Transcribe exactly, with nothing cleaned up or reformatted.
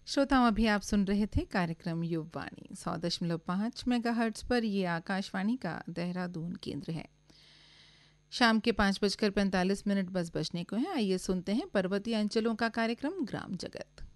श्रोताओं, अभी आप सुन रहे थे कार्यक्रम युववाणी सौ दशमलव पाँच मेगाहर्ट्ज पर। ये आकाशवाणी का देहरादून केंद्र है। शाम के पाँच बजकर पैंतालीस मिनट बस बजने को हैं। आइए सुनते हैं पर्वतीय अंचलों का कार्यक्रम ग्राम जगत।